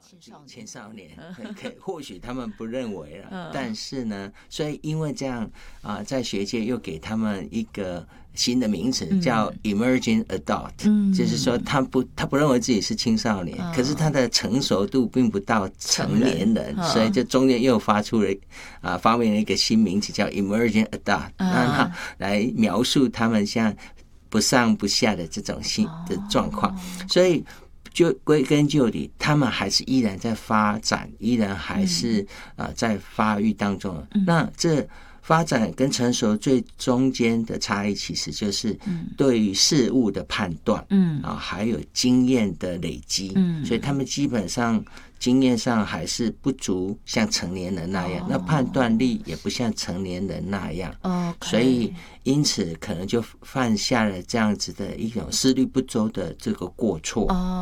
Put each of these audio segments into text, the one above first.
青少年或许他们不认为了，但是呢，所以因为这样在学界又给他们一个新的名词叫 emerging adult，就是说他不认为自己是青少年，可是他的成熟度并不到成年人，所以就中间又发明了一个新名词叫 emerging adult，让他来描述他们像不上不下的这种新的状况，所以就归根究底，他们还是依然在发展，依然还是在发育当中。那这发展跟成熟最中间的差异，其实就是对于事物的判断，还有经验的累积。所以他们基本上经验上还是不足像成年人那样，那判断力也不像成年人那样，所以因此可能就犯下了这样子的一种思虑不周的这个过错。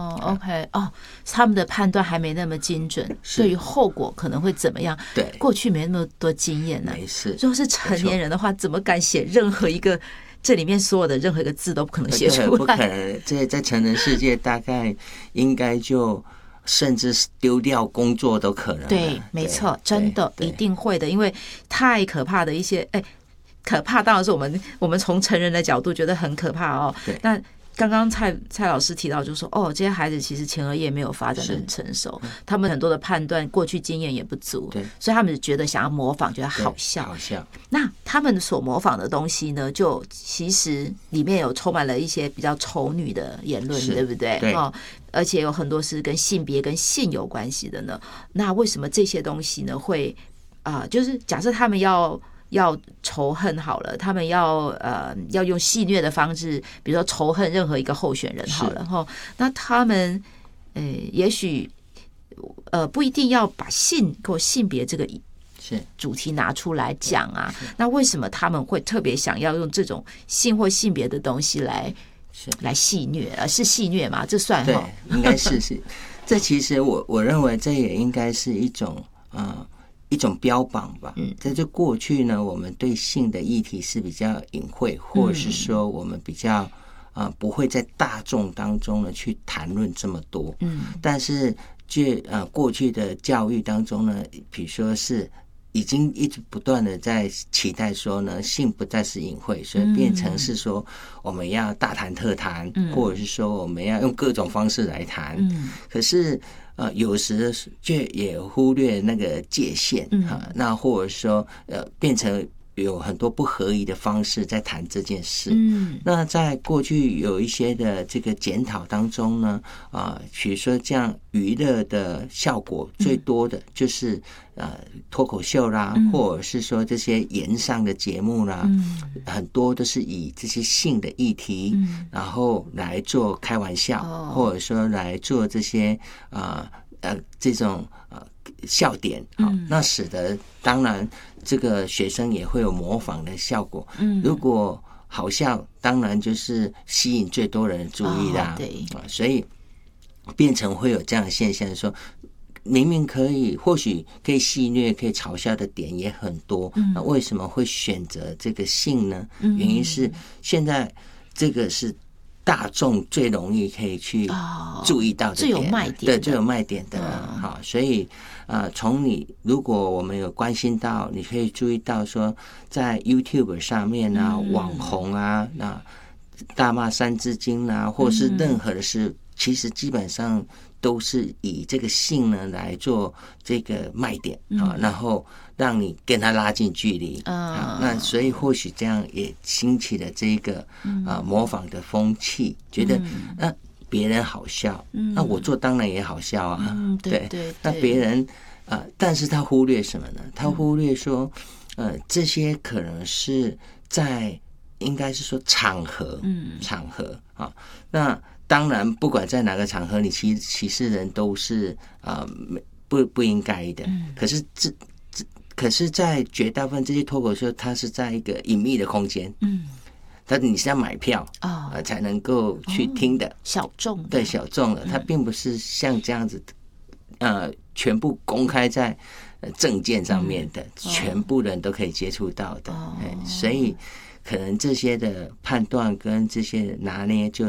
OK， 他们的判断还没那么精准，对于后果可能会怎么样？对，过去没那么多经验呢。没事，如果是成年人的话，怎么敢写任何一个？这里面所有的任何一个字都不可能写出来， 不可能。这在成人世界大概应该就甚至丢掉工作都可能。 对，没错，真的一定会的，因为太可怕的一些，可怕当然是我们从成人的角度觉得很可怕哦。那刚刚蔡老师提到，就说这些孩子其实前额叶没有发展得很成熟，他们很多的判断过去经验也不足，所以他们觉得想要模仿，觉得好笑。那他们所模仿的东西呢，就其实里面有充满了一些比较丑女的言论，对不对？对。而且有很多是跟性别跟性有关系的呢。那为什么这些东西呢会就是假设他们要仇恨好了，他们要用戏谑的方式，比如说仇恨任何一个候选人好了，那他们也许不一定要把性或性别这个主题拿出来讲啊。那为什么他们会特别想要用这种性或性别的东西来戏谑？是戏谑吗？这算对，应该是这其实我认为这也应该是一种标榜吧。在这过去呢，我们对性的议题是比较隐晦，或者是说我们比较不会在大众当中呢去谈论这么多。但是过去的教育当中呢，比如说是已经一直不断的在期待说呢，性不再是隐晦，所以变成是说我们要大谈特谈，或者是说我们要用各种方式来谈。可是有时却也忽略那个界限，那或者说变成有很多不合宜的方式在谈这件事。那在过去有一些的这个检讨当中呢，比如说这样娱乐的效果最多的就是脱口秀啦，或者是说这些言上的节目啦，很多都是以这些性的议题，然后来做开玩笑，或者说来做这些这种笑点，那使得当然这个学生也会有模仿的效果。如果好笑，当然就是吸引最多人的注意啦。所以变成会有这样的现象，说明明或许可以戏谑、可以嘲笑的点也很多，那为什么会选择这个性呢？原因是现在这个是大众最容易可以去注意到的点， 最有卖点的， 对，最有卖点的。好，所以如果我们有关心到，你可以注意到说，在 YouTube 上面啊，网红啊，那大骂三字经啊，或是任何的事，其实基本上都是以这个性呢来做这个卖点然后让你跟他拉近距离那所以或许这样也兴起了这个模仿的风气，觉得别人好笑，那我做当然也好笑啊。对，那别人但是他忽略什么呢？他忽略说这些可能是在应该是说场合那当然不管在哪个场合你歧视人都是不应该的。可是在绝大部分这些脱口秀它是在一个隐秘的空间，但你是要买票才能够去听的， 小众的， 对，小众的，它并不是像这样子全部公开在证件上面的，全部人都可以接触到的。所以可能这些的判断跟这些拿捏就